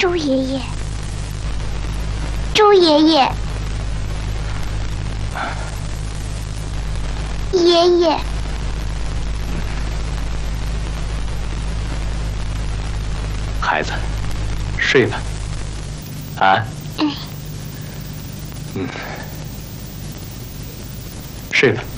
周爷爷，周爷爷，爷爷。 孩子，睡吧。啊？睡吧。